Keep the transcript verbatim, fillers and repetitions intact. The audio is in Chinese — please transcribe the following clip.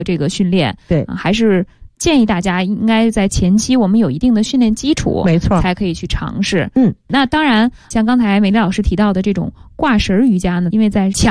这个训练， 对， 啊、还是建议大家应该在前期我们有一定的训练基础， 没错， 才可以去尝试。 嗯， 那当然，像刚才美丽老师提到的这种挂绳瑜伽呢，因为在强